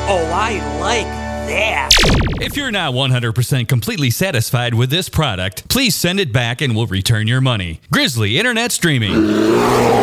Oh, I like that. If you're not 100% completely satisfied with this product, please send it back and we'll return your money. Grizzly Internet Streaming.